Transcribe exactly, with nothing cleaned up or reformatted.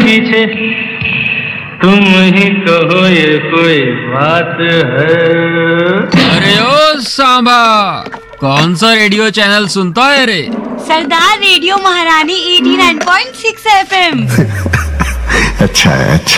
पीछे तुम ही कहो ये कोई बात है। अरे ओ सांबा, कौन सा रेडियो चैनल सुनता है रे? सरदार रेडियो महारानी eighty nine point six F M. अच्छा है, अच्छा।